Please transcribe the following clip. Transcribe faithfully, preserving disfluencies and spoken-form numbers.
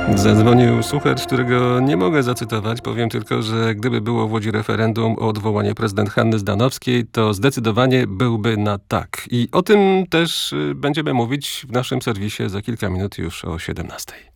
Zadzwonił słuchacz, którego nie mogę zacytować. Powiem tylko, że gdyby było w Łodzi referendum o odwołanie prezydent Hanny Zdanowskiej, to zdecydowanie byłby na tak. I o tym też y, będziemy mówić w naszym serwisie za kilka minut już o siedemnastej.